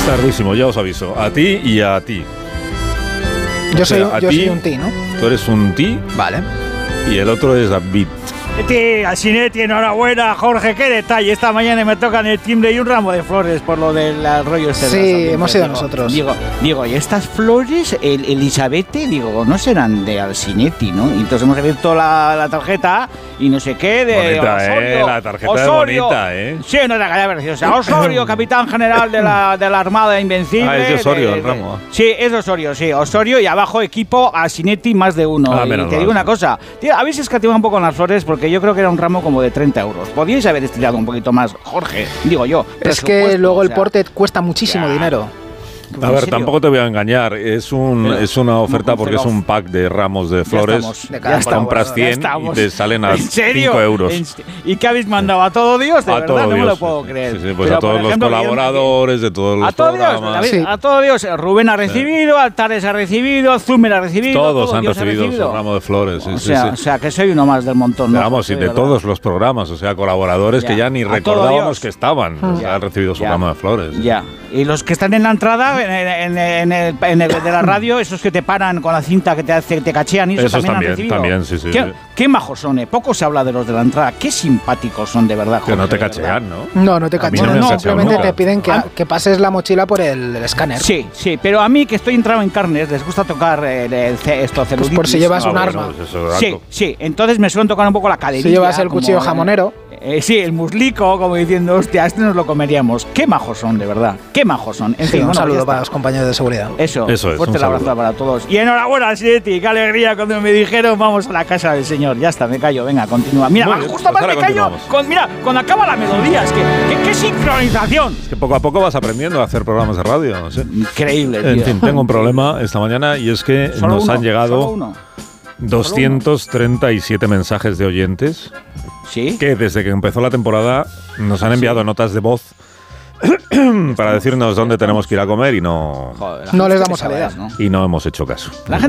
Tardísimo, ya os aviso. A ti y a ti. Yo soy un ti, ¿no? Tú eres un ti. Vale. Y el otro es David. Asinetti, enhorabuena, Jorge, qué detalle. Esta mañana me tocan el timbre y un ramo de flores por lo del rollo este. Sí, hemos sido nosotros. Digo, y estas flores, Elizabeth, no serán de Asinetti, ¿no? Y entonces hemos abierto la tarjeta y no sé qué de bonita, Osorio. La tarjeta Osorio, es bonita, Sí, no te calles, preciosa. Osorio, capitán general de la Armada Invencible. Es de Osorio el ramo. Sí, es de Osorio, sí. Osorio y abajo equipo Asinetti más de uno. Y te digo una cosa, tío, habéis escatimado un poco en las flores porque yo creo que era un ramo como de 30 euros. Podíais haber estirado un poquito más, Jorge, digo yo. Es que luego el porte cuesta muchísimo dinero. A ver, tampoco te voy a engañar. Es una oferta porque es un pack de ramos de flores. Compras 100 y te salen a 5 euros. ¿Y qué habéis mandado? ¿A todo Dios? De verdad, no me lo puedo creer. Sí, pues pero a todos los colaboradores de todos los programas. A todo Dios. Rubén ha recibido, Altares ha recibido, Zumer ha recibido. Todos han recibido su ramo de flores. O sea, que soy uno más del montón. Vamos, y de todos los programas. O sea, colaboradores que ya ni recordábamos que estaban. Han recibido su ramo de flores. Ya. Y los que están en la entrada, en el de la radio, esos que te paran con la cinta que te cachean, y esos también han recibido. También, sí. Qué majos son, Poco se habla de los de la entrada. Qué simpáticos son, de verdad, Jorge. Que no te cachean, ¿no? No te cachean. No, simplemente te piden que pases la mochila por el escáner. Sí, pero a mí, que estoy entrado en carnes, les gusta tocar esto celulitis. Pues por si llevas un arma. Sí, entonces me suelen tocar un poco la caderilla. Si llevas el cuchillo jamonero. Sí, el muslico, como diciendo, hostia, este nos lo comeríamos. Qué majos son, de verdad. Qué majos son. En fin, un saludo para los compañeros de seguridad. Eso es. Fuerte el abrazo para todos. Y enhorabuena, Asinetti. Qué alegría cuando me dijeron, vamos a la casa del señor. Ya está, me callo. Venga, continúa. Mira, justo más me callo. Mira, cuando acaba la melodía. Es que qué sincronización. Es que poco a poco vas aprendiendo a hacer programas de radio. No sé. Increíble, tío. En fin, tengo un problema esta mañana y es que nos han llegado 237 mensajes de oyentes. ¿Sí? Que desde que empezó la temporada nos han enviado notas de voz para decirnos dónde tenemos que ir a comer y no... No les damos salida, y no hemos hecho caso.